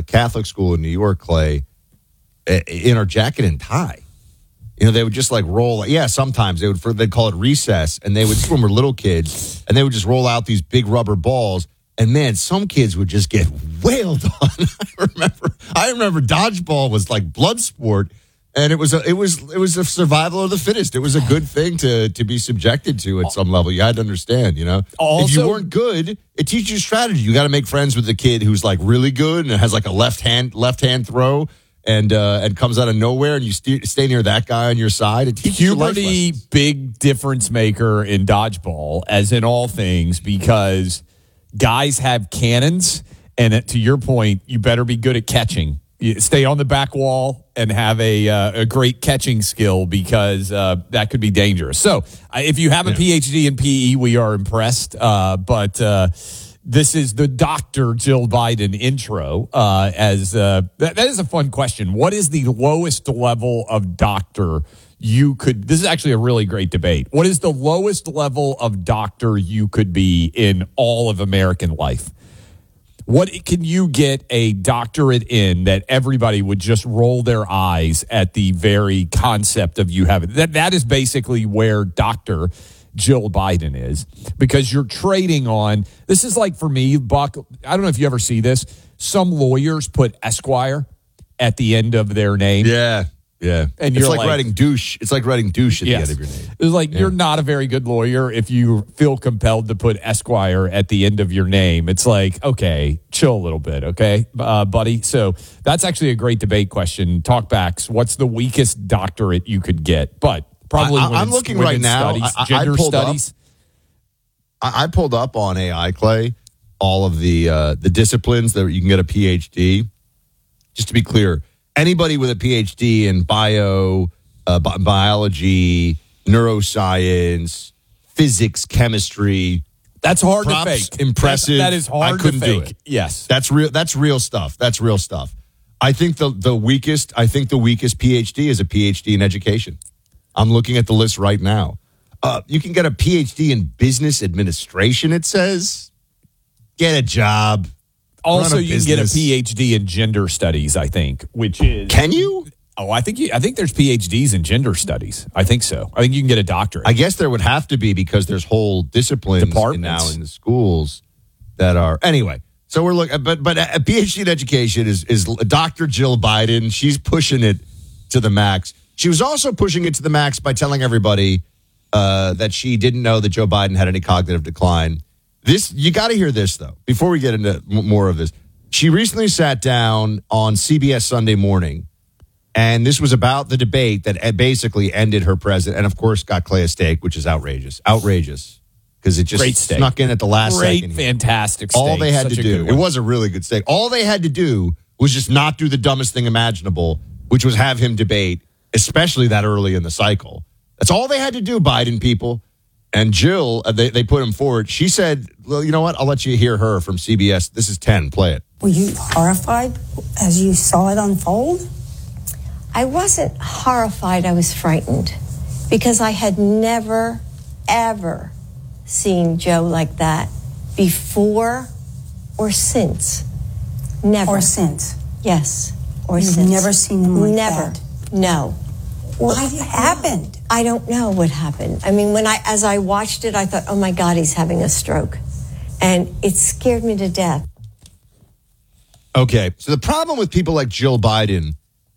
Catholic school in New York, Clay, in our jacket and tie. They would just like roll. Yeah, sometimes they'd call it recess, and they would, when we're little kids, and they would just roll out these big rubber balls. And man, some kids would just get wailed on. I remember dodgeball was like blood sport, and it was a survival of the fittest. It was a good thing to be subjected to at some level. You had to understand, Also, if you weren't good, it teaches you strategy. You got to make friends with the kid who's like really good and has like a left hand throw. And comes out of nowhere, and you stay near that guy on your side. It teaches you life puberty, lessons. big difference maker in dodgeball, as in all things, because guys have cannons, and to your point, you better be good at catching. You stay on the back wall and have a great catching skill, because that could be dangerous. So, if you have a PhD in PE, we are impressed. But this is the Dr. Jill Biden intro. That is a fun question. What is the lowest level of doctor you could? This is actually a really great debate. What is the lowest level of doctor you could be in all of American life? What can you get a doctorate in that everybody would just roll their eyes at the very concept of you having? That is basically where Dr. Jill Biden is, because you're trading on. This is like, for me, Buck, I don't know if you ever see this. Some lawyers put Esquire at the end of their name. Yeah. And it's like writing douche. It's like writing douche at the end of your name. It's like you're not a very good lawyer if you feel compelled to put Esquire at the end of your name. It's like, okay, chill a little bit, okay, buddy? So that's actually a great debate question. Talkbacks, what's the weakest doctorate you could get? But probably I'm looking right now. Gender studies. I pulled up on AI, Clay, all of the disciplines that you can get a PhD. Just to be clear, anybody with a PhD in biology, neuroscience, physics, chemistry. That's hard to fake. Impressive. That is hard to fake. Yes. That's real stuff. That's real stuff. I think the weakest PhD is a PhD in education. I'm looking at the list right now. You can get a PhD in business administration, it says. Get a job. Also, you can get a PhD in gender studies, I think, which is... Can you? Oh, I think there's PhDs in gender studies. I think so. I think you can get a doctorate. I guess there would have to be, because there's whole disciplines now in the schools that are... Anyway, so we're looking... But a PhD in education is Dr. Jill Biden. She's pushing it to the max. She was also pushing it to the max by telling everybody that she didn't know that Joe Biden had any cognitive decline. You got to hear this, though, before we get into more of this. She recently sat down on CBS Sunday Morning, and this was about the debate that basically ended her president, and of course got Clay a steak, which is outrageous. Outrageous. Because it just snuck in at the last second. Great, fantastic steak. All they had to do, it was a really good steak. All they had to do was just not do the dumbest thing imaginable, which was have him debate, especially that early in the cycle. That's all they had to do, Biden people. And Jill, they put him forward. She said, well, you know what? I'll let you hear her from CBS. This is 10. Play it. Were you horrified as you saw it unfold? I wasn't horrified. I was frightened, because I had never, ever seen Joe like that before or since. Never. Or since? Yes. Or You've since. Never seen him like never. that? No. What happened? I don't know what happened. I mean, as I watched it, I thought, oh my God, he's having a stroke. And it scared me to death. Okay. So the problem with people like Jill Biden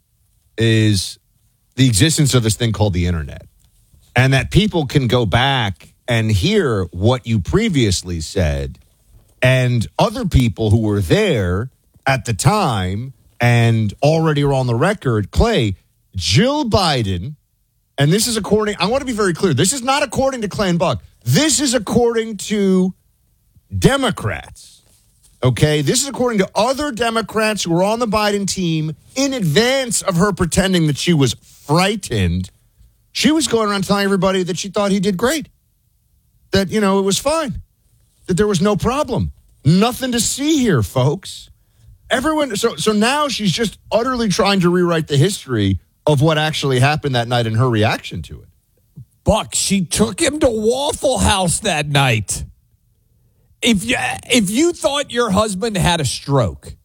is the existence of this thing called the internet. And that people can go back and hear what you previously said, and other people who were there at the time and already are on the record. Clay, Jill Biden, and this is according, I want to be very clear, this is not according to Clay and Buck. This is according to Democrats. Okay, this is according to other Democrats who were on the Biden team in advance of her pretending that she was frightened. She was going around telling everybody that she thought he did great, that, it was fine, that there was no problem. Nothing to see here, folks. Everyone, so now she's just utterly trying to rewrite the history of what actually happened that night and her reaction to it. Buck, she took him to Waffle House that night. If you thought your husband had a stroke,